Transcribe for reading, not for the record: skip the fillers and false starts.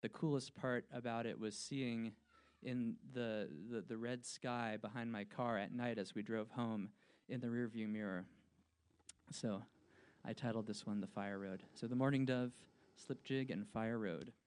the coolest part about it was seeing in the red sky behind my car at night as we drove home in the rearview mirror. So I titled this one The Fire Road. So the Mourning Dove, Slip Jig, and Fire Road.